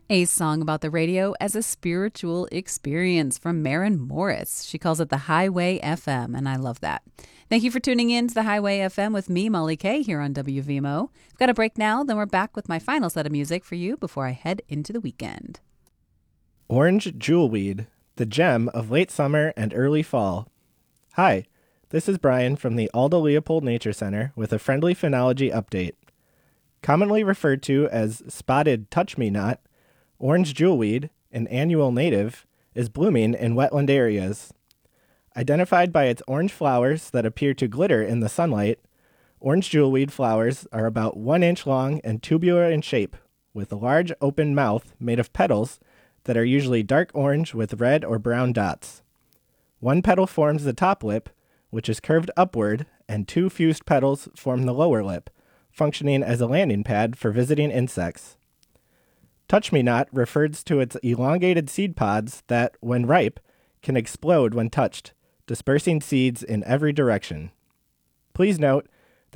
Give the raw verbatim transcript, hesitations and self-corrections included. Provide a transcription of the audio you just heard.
A song about the radio as a spiritual experience from Maren Morris. She calls it the Highway F M, and I love that. Thank you for tuning in to the Highway F M with me, Molly Kay, here on W V M O. I've got a break now, then we're back with my final set of music for you before I head into the weekend. Orange Jewelweed, the gem of late summer and early fall. Hi, this is Brian from the Alda Leopold Nature Center with a friendly phenology update. Commonly referred to as spotted touch-me-not, orange jewelweed, an annual native, is blooming in wetland areas. Identified by its orange flowers that appear to glitter in the sunlight, orange jewelweed flowers are about one inch long and tubular in shape, with a large open mouth made of petals that are usually dark orange with red or brown dots. One petal forms the top lip, which is curved upward, and two fused petals form the lower lip, functioning as a landing pad for visiting insects. Touch-me-not refers to its elongated seed pods that, when ripe, can explode when touched, dispersing seeds in every direction. Please note